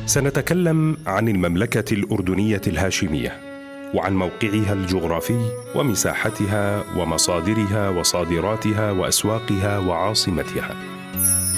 سنتكلم عن المملكة الأردنية الهاشمية، وعن موقعها الجغرافي ومساحتها ومصادرها وصادراتها وأسواقها وعاصمتها.